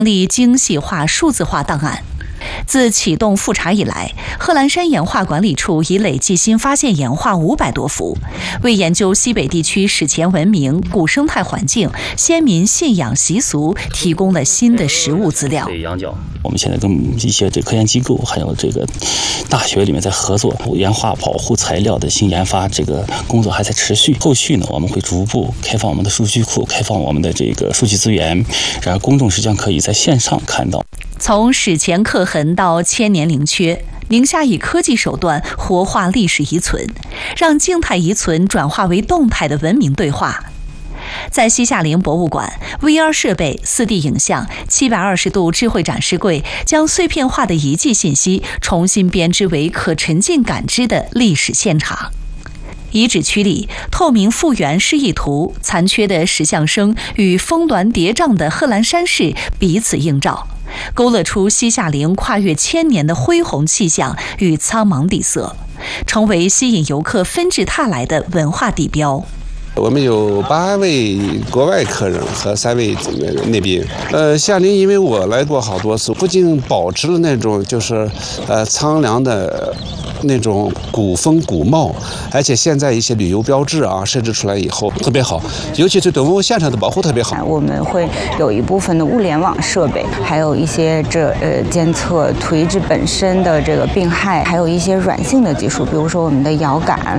立精细化、数字化档案。自启动复查以来，贺兰山岩画管理处已累计新发现岩画500多幅，为研究西北地区史前文明、古生态环境、先民信仰习俗提供了新的实物资料。 我们现在跟一些科研机构还有大学里面在合作，岩画保护材料的新研发工作还在持续。后续呢，我们会逐步开放我们的数据库，开放我们的数据资源，然后公众实际上可以在线上看到。 从史前刻痕到千年灵缺，宁夏以科技手段活化历史遗存，让静态遗存转化为动态的文明对话。在西夏陵博物馆 ，VR 设备、4D 影像、720度智慧展示柜将碎片化的遗迹信息重新编织为可沉浸感知的历史现场。遗址区里，透明复原示意图、残缺的石像生与峰峦叠嶂的贺兰山势彼此映照，勾勒出西夏陵跨越1000年的恢宏气象与苍茫底色，成为吸引游客纷至沓来的文化地标。 我们有8位国外客人和3位内宾。夏陵因为我来过好多次，不仅保持了那种苍凉的那种古风古貌，而且现在一些旅游标志啊设置出来以后特别好，尤其是对文物现场的保护特别好。 我们会有一部分的物联网设备，还有一些监测土遗址本身的病害，还有一些软性的技术，比如说我们的遥感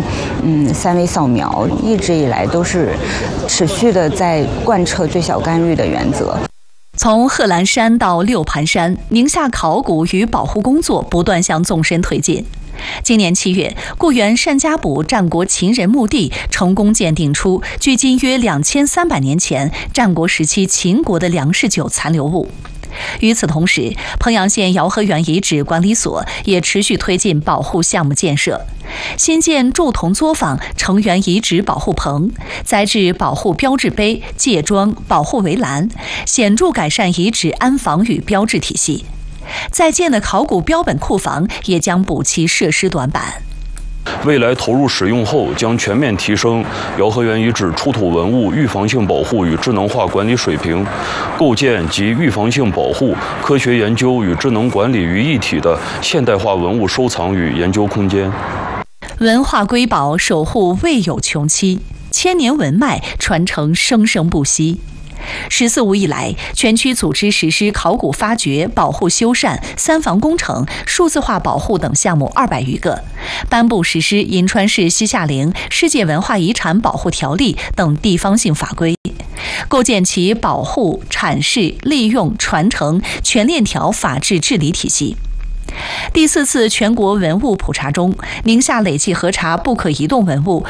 ，3维扫描，一直以来都是持续的在贯彻最小干预的原则。 从贺兰山到六盘山，宁夏考古与保护工作不断向纵深推进。今年7月，固原单家堡战国秦人墓地成功鉴定出距今约2300年前战国时期秦国的粮食酒残留物。与此同时，滦阳县姚河源遗址管理所也持续推进保护项目建设，新建铸铜作坊成员遗址保护棚，栽置保护标志碑、界桩、保护围栏，显著改善遗址安防与标志体系。在建的考古标本库房也将补齐设施短板。 未来投入使用后，将全面提升姚河源遗址出土文物预防性保护与智能化管理水平，构建集预防性保护、科学研究与智能管理于一体的现代化文物收藏与研究空间。 文化瑰宝守护未有穷期，1000年文脉传承生生不息。14五以来，全区组织实施考古发掘、保护修缮、3防工程、数字化保护等项目200余个，颁布实施《银川市西夏陵世界文化遗产保护条例》等地方性法规，构建其保护、阐释、利用、传承全链条法治治理体系。第4次全国文物普查中，宁夏累计核查不可移动文物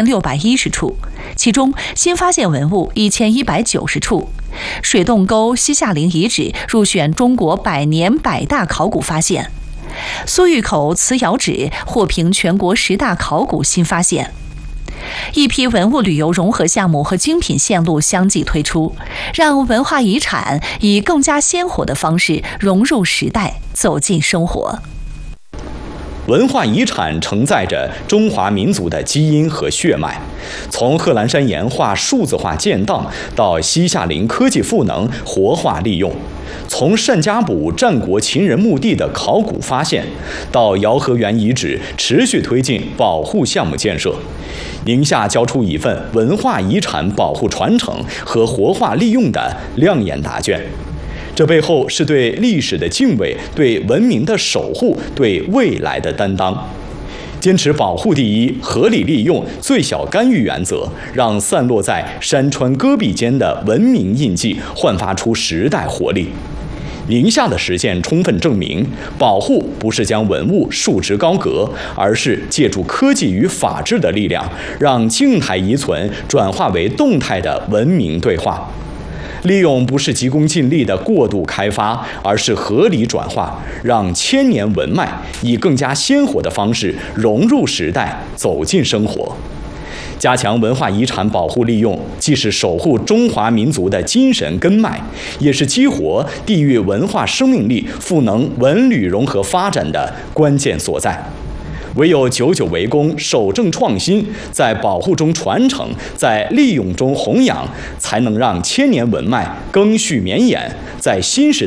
5610处，其中新发现文物1190处。水洞沟西夏陵遗址入选中国100年100大考古发现，苏峪口瓷窑址获评全国10大考古新发现。一批文物旅游融合项目和精品线路相继推出，让文化遗产以更加鲜活的方式融入时代，走进生活。 文化遗产承载着中华民族的基因和血脉，从贺兰山岩画数字化建档到西夏陵科技赋能活化利用，从单家堡战国秦人墓地的考古发现，到姚河源遗址持续推进保护项目建设，宁夏交出一份文化遗产保护传承和活化利用的亮眼答卷。这背后是对历史的敬畏，对文明的守护，对未来的担当。坚持保护第一、合理利用、最小干预原则，让散落在山川戈壁间的文明印记焕发出时代活力。宁夏的实践充分证明，保护不是将文物束之高阁，而是借助科技与法治的力量，让静态遗存转化为动态的文明对话。利用不是急功近利的过度开发，而是合理转化，让1000年文脉以更加鲜活的方式融入时代，走进生活。加强文化遗产保护利用，既是守护中华民族的精神根脉，也是激活地域文化生命力、赋能文旅融合发展的关键所在。 唯有久久为功，守正创新，在保护中传承，在利用中弘扬，才能让千年文脉更续绵延，在新时